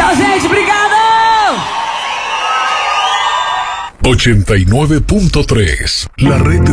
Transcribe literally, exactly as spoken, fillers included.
Tchau, gente. Obrigado! ochenta y nueve punto tres, la red